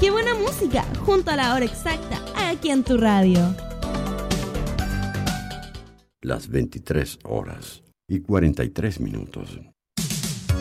¡Qué buena música! Junto a la hora exacta, aquí en tu radio. Las 23 horas y 43 minutos.